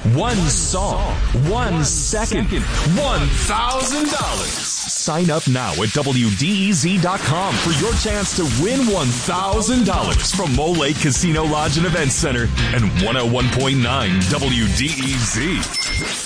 1 song, 1 second, $1,000. Sign up now at WDEZ.com for your chance to win $1,000 from Mole Lake Casino Lodge and Event Center and 101.9 WDEZ.